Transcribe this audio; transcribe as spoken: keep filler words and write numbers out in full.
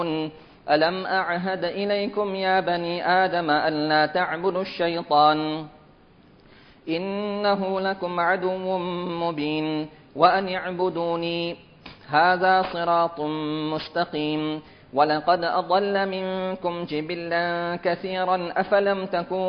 ألم أعهد إليكم يا بني آدم ألا تعبدوا الشيطان إنه لكم عدو مبين وأن اعبدوني هذا صراط مستقيم ولقد أضل منكم جبلا كثيرا أفلم تكونوا